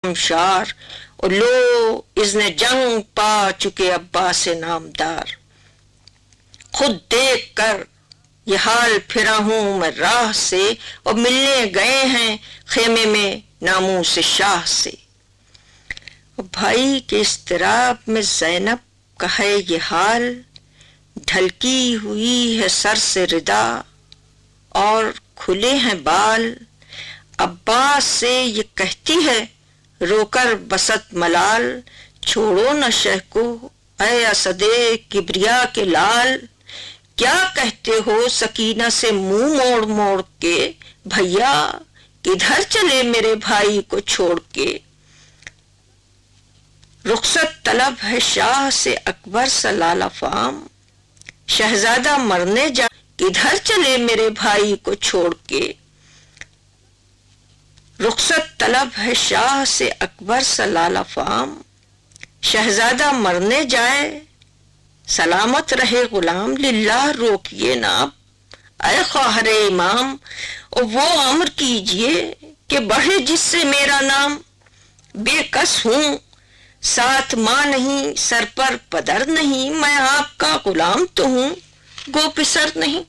شرمشار، اور لو اذن جنگ پا چکے عباس نامدار۔ خود دیکھ کر یہ حال پھرا ہوں میں راہ سے، اور ملنے گئے ہیں خیمے میں ناموس شاہ سے۔ بھائی کے اضطراب میں زینب کا ہے یہ حال، ڈھلکی ہوئی ہے سر سے ردا اور کھلے ہیں بال۔ عباس سے یہ کہتی ہے رو کر بسط ملال، چھوڑو نہ شہ کو اے اسد کبریا کے لال۔ کیا کہتے ہو سکینہ سے منہ موڑ موڑ کے، بھیا کدھر چلے میرے بھائی کو چھوڑ کے۔ رخصت طلب ہے شاہ سے اکبر سا لالا فام، شہزادہ مرنے جا کدھر چلے میرے بھائی کو چھوڑ کے۔ رخصت طلب ہے شاہ سے اکبر سا لالا فام، شہزادہ مرنے جائے سلامت رہے غلام۔ للہ روکیے نا اب اے خواہر امام، اور وہ امر کیجئے کہ بڑھے جس سے میرا نام۔ بے کس ہوں ساتھ ماں نہیں، سر پر پدر نہیں، میں آپ کا غلام تو ہوں گو پسر نہیں۔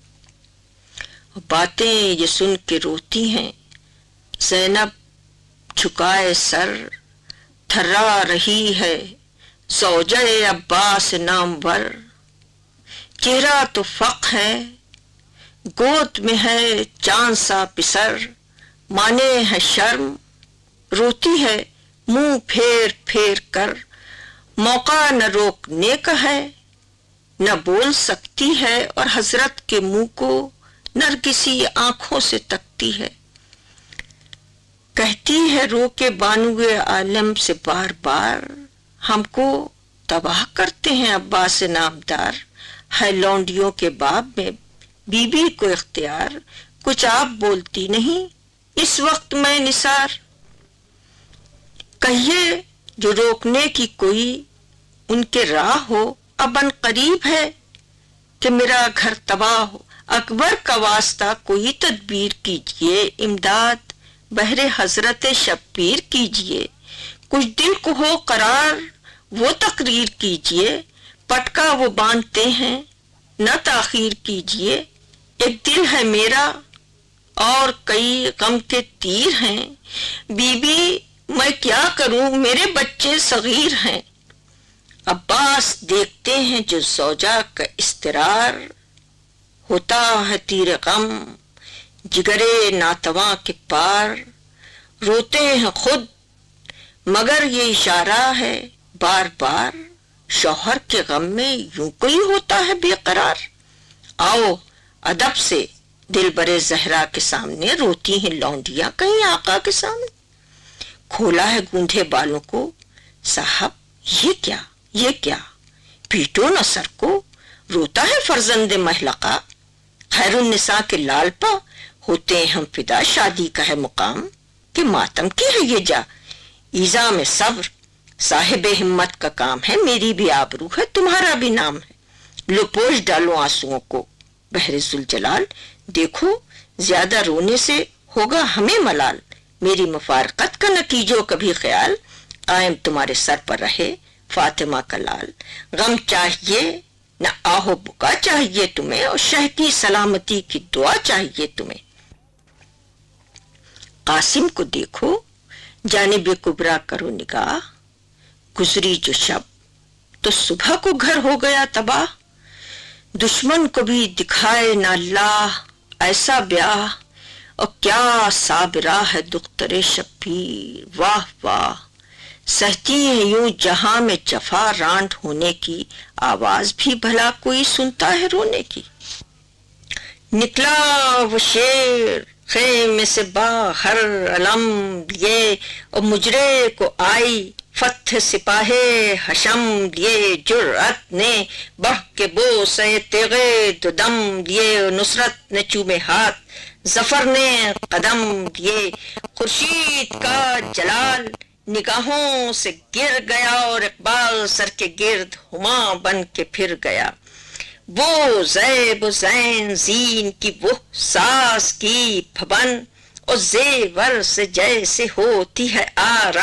باتیں یہ سن کے روتی ہیں زینب جھکائے سر، تھرا رہی ہے زوجہ عباس نامور۔ چہرہ تو فق ہے گود میں ہے چاند سا پسر، مانے ہے شرم روتی ہے منہ پھیر پھیر کر۔ موقع نہ روکنے کا ہے نہ بول سکتی ہے، اور حضرت کے منہ کو نرگسی آنکھوں سے تکتی ہے۔ کہتی ہے رو کے بانوئے عالم سے بار بار، ہم کو تباہ کرتے ہیں عباس نامدار۔ ہے لونڈیوں کے باب میں بی بی کو اختیار، کچھ آپ بولتی نہیں اس وقت میں نثار۔ کہیے جو روکنے کی کوئی ان کے راہ ہو، اب ان قریب ہے کہ میرا گھر تباہ ہو۔ اکبر کا واسطہ کوئی تدبیر کیجئے، امداد بہر حضرت شبیر کیجئے۔ کچھ دل کو ہو قرار وہ تقریر کیجئے، پٹکا وہ باندھتے ہیں نہ تاخیر کیجئے۔ ایک دل ہے میرا اور کئی غم کے تیر ہیں، بی بی میں کیا کروں میرے بچے صغیر ہیں۔ عباس دیکھتے ہیں جو زوجہ کا اضطرار، ہوتا ہے تیر غم جگرے ناتواں کے پار۔ روتے ہیں خود مگر یہ اشارہ ہے بار بار، شوہر کے غم میں یوں کوئی ہوتا ہے بے قرار۔ آؤ ادب سے دل برے زہرا کے سامنے، روتی ہیں لونڈیاں کہیں آقا کے سامنے۔ کھولا ہے گونڈے بالوں کو، صاحب یہ کیا پیٹو نہ سر کو۔ روتا ہے فرزند محلقہ، خیر النساء کے لال پا۔ ہوتے ہیں ہم فدا شادی کا ہے مقام، کہ ماتم کی ہے یہ جا۔ ایذا میں صبر صاحب ہمت کا کام ہے، میری بھی آبرو ہے تمہارا بھی نام ہے۔ لپوش ڈالو آنسوؤں کو بحر ذوالجلال، دیکھو زیادہ رونے سے ہوگا ہمیں ملال۔ میری مفارقت کا نتیجو کبھی خیال، قائم تمہارے سر پر رہے فاطمہ کا لال۔ غم چاہیے نہ آہو بکا چاہیے تمہیں، اور شہ کی سلامتی کی دعا چاہیے تمہیں۔ قاسم کو دیکھو جانب کبرا کرو نگاہ، گزری جو شب تو صبح کو گھر ہو گیا تباہ۔ دشمن کو بھی دکھائے نہ اللہ ایسا بیاہ، اور کیا صابرہ ہے دختر شبیر، واہ واہ۔ سہتی ہے یوں جہاں میں جفا رانٹ ہونے کی، آواز بھی بھلا کوئی سنتا ہے رونے کی۔ نکلا وہ شیر خیمے سے باہر علم لیے، اور مجرے کو آئی فتح سپاہ حشم لیے۔ جرأت نے بڑھ کے بوسے تیغے دو دم لیے، نصرت نے چومے ہاتھ ظفر نے قدم لیے۔ خورشید کا جلال نگاہوں سے گر گیا، اور اقبال سر کے گرد ہما بن کے پھر گیا۔ وہ زیب و زین زین کی وہ ساز کی پھبن، اور زیور سے جیسے ہوتی ہے آرا